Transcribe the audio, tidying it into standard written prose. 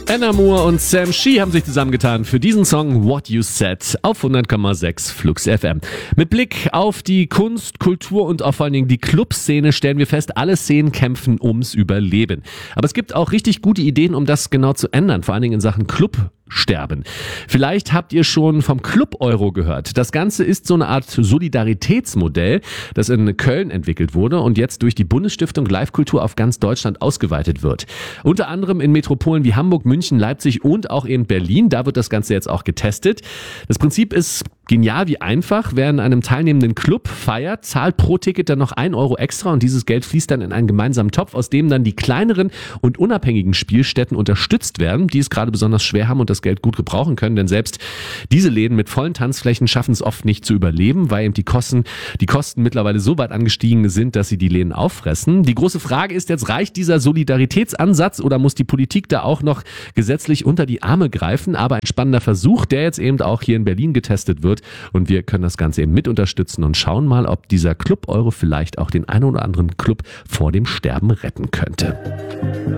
Anna Moore und Sam Shee haben sich zusammengetan für diesen Song What You Said auf 100,6 Flux FM. Mit Blick auf die Kunst, Kultur und auch vor allen Dingen die Clubszene stellen wir fest, alle Szenen kämpfen ums Überleben. Aber es gibt auch richtig gute Ideen, um das genau zu ändern, vor allen Dingen in Sachen Clubsterben. Vielleicht habt ihr schon vom Club-Euro gehört. Das Ganze ist so eine Art Solidaritätsmodell, das in Köln entwickelt wurde und jetzt durch die Bundesstiftung Live-Kultur auf ganz Deutschland ausgeweitet wird. Unter anderem in Metropolen wie Hamburg, München, Leipzig und auch in Berlin. Da wird das Ganze jetzt auch getestet. Das Prinzip ist genial wie einfach. Wer in einem teilnehmenden Club feiert, zahlt pro Ticket dann noch 1 Euro extra und dieses Geld fließt dann in einen gemeinsamen Topf, aus dem dann die kleineren und unabhängigen Spielstätten unterstützt werden, die es gerade besonders schwer haben und das Geld gut gebrauchen können, denn selbst diese Läden mit vollen Tanzflächen schaffen es oft nicht zu überleben, weil eben die Kosten mittlerweile so weit angestiegen sind, dass sie die Läden auffressen. Die große Frage ist jetzt, reicht dieser Solidaritätsansatz oder muss die Politik da auch noch gesetzlich unter die Arme greifen? Aber ein spannender Versuch, der jetzt eben auch hier in Berlin getestet wird und wir können das Ganze eben mit unterstützen und schauen mal, ob dieser Club Euro vielleicht auch den einen oder anderen Club vor dem Sterben retten könnte.